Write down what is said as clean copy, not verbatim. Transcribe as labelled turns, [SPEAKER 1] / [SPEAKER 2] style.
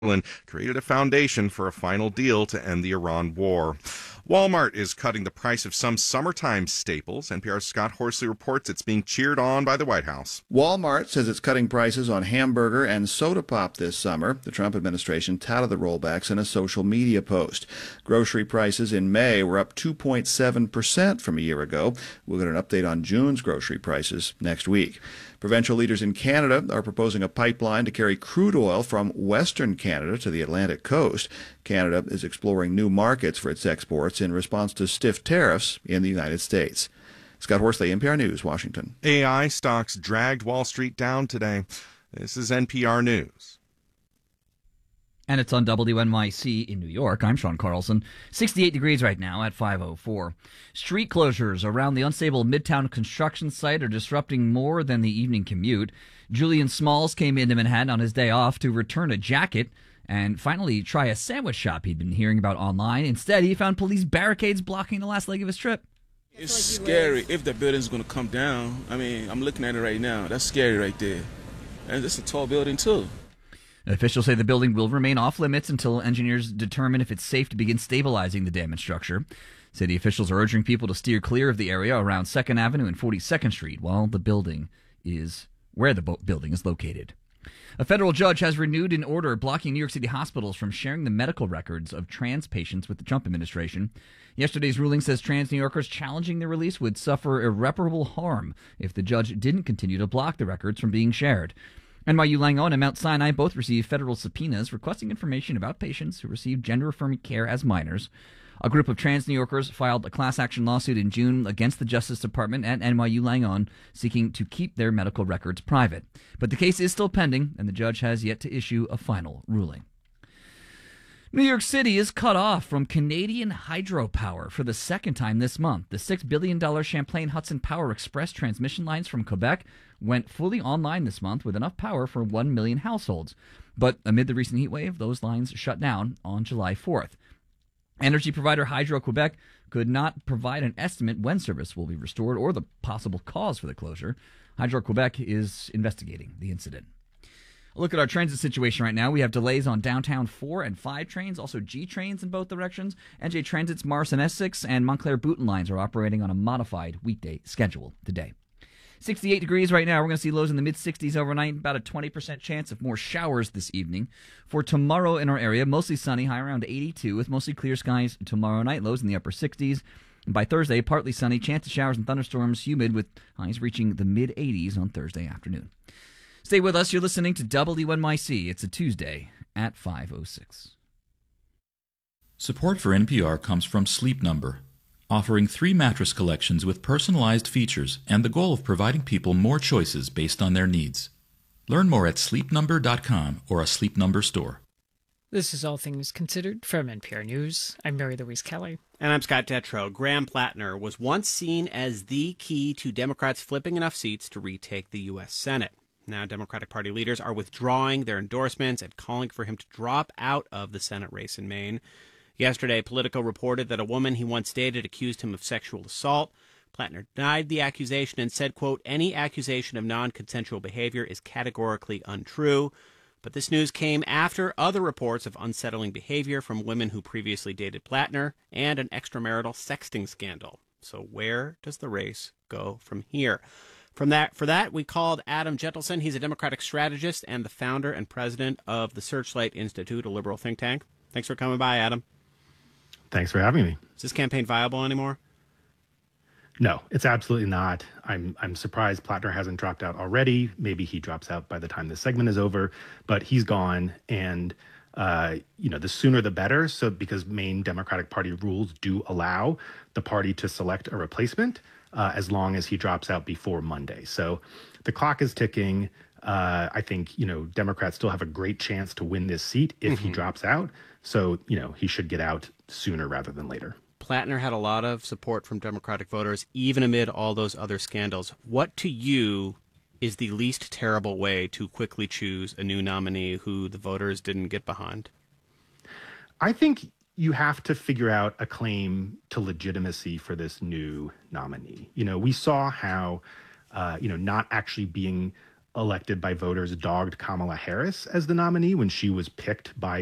[SPEAKER 1] and created a foundation for a final deal to end the Iran war. Walmart is cutting the price of some summertime staples. NPR's Scott Horsley reports it's being cheered on by the White House.
[SPEAKER 2] Walmart says it's cutting prices on hamburger and soda pop this summer. The Trump administration touted the rollbacks in a social media post. Grocery prices in May were up 2.7% from a year ago. We'll get an update on June's grocery prices next week. Provincial leaders in Canada are proposing a pipeline to carry crude oil from Western Canada to the Atlantic coast. Canada is exploring new markets for its exports in response to stiff tariffs in the United States. Scott Horsley, NPR News, Washington.
[SPEAKER 1] AI stocks dragged Wall Street down today. This is NPR News.
[SPEAKER 3] And it's on WNYC in New York. I'm Sean Carlson. 68 degrees right now at 5:04. Street closures around the unstable Midtown construction site are disrupting more than the evening commute. Julian Smalls came into Manhattan on his day off to return a jacket and finally try a sandwich shop he'd been hearing about online. Instead, he found police barricades blocking the last leg of his trip.
[SPEAKER 4] It's scary if the building's going to come down. I mean, I'm looking at it right now. That's scary right there. And it's a tall building, too.
[SPEAKER 3] Officials say the building will remain off limits until engineers determine if it's safe to begin stabilizing the damaged structure. City officials are urging people to steer clear of the area around 2nd Avenue and 42nd Street while the building is where the building is located. A federal judge has renewed an order blocking New York City hospitals from sharing the medical records of trans patients with the Trump administration. Yesterday's ruling says trans New Yorkers challenging their release would suffer irreparable harm if the judge didn't continue to block the records from being shared. NYU Langone and Mount Sinai both received federal subpoenas requesting information about patients who received gender-affirming care as minors. A group of trans New Yorkers filed a class action lawsuit in June against the Justice Department and NYU Langone, seeking to keep their medical records private. But the case is still pending, and the judge has yet to issue a final ruling. New York City is cut off from Canadian hydropower for the second time this month. The $6 billion Champlain Hudson Power Express transmission lines from Quebec went fully online this month with enough power for 1 million households. But amid the recent heat wave, those lines shut down on July 4th. Energy provider Hydro-Quebec could not provide an estimate when service will be restored or the possible cause for the closure. Hydro-Quebec is investigating the incident. A look at our transit situation right now. We have delays on downtown 4 and 5 trains, also G trains in both directions. NJ Transit's Morrison Essex and Montclair Booten lines are operating on a modified weekday schedule today. 68 degrees right now. We're going to see lows in the mid-60s overnight, about a 20% chance of more showers this evening. For tomorrow in our area, mostly sunny, high around 82, with mostly clear skies tomorrow night, lows in the upper 60s. And by Thursday, partly sunny, chance of showers and thunderstorms, humid, with highs reaching the mid-80s on Thursday afternoon. Stay with us. You're listening to WNYC. It's a Tuesday at 5:06.
[SPEAKER 5] Support for NPR comes from Sleep Number, offering 3 mattress collections with personalized features and the goal of providing people more choices based on their needs. Learn more at sleepnumber.com or a Sleep Number store.
[SPEAKER 6] This is All Things Considered from NPR News. I'm Mary Louise Kelly.
[SPEAKER 7] And I'm Scott Detrow. Graham Plattner was once seen as the key to Democrats flipping enough seats to retake the U.S. Senate. Now, Democratic Party leaders are withdrawing their endorsements and calling for him to drop out of the Senate race in Maine. Yesterday, Politico reported that a woman he once dated accused him of sexual assault. Plattner denied the accusation and said, quote, any accusation of non-consensual behavior is categorically untrue. But this news came after other reports of unsettling behavior from women who previously dated Plattner and an extramarital sexting scandal. So where does the race go from here? For that, we called Adam Gentleson. He's a Democratic strategist and the founder and president of the Searchlight Institute, a liberal think tank. Thanks for coming by, Adam.
[SPEAKER 8] Thanks for having me.
[SPEAKER 7] Is this campaign viable anymore?
[SPEAKER 8] No, it's absolutely not. I'm surprised Plattner hasn't dropped out already. Maybe he drops out by the time this segment is over, but he's gone. And, the sooner the better. So because Maine Democratic Party rules do allow the party to select a replacement as long as he drops out before Monday. So the clock is ticking. I think, Democrats still have a great chance to win this seat if he drops out. So, he should get out sooner rather than later.
[SPEAKER 7] Plattner had a lot of support from Democratic voters, even amid all those other scandals. What to you is the least terrible way to quickly choose a new nominee who the voters didn't get behind?
[SPEAKER 8] I think you have to figure out a claim to legitimacy for this new nominee. We saw how, not actually being elected by voters dogged Kamala Harris as the nominee when she was picked by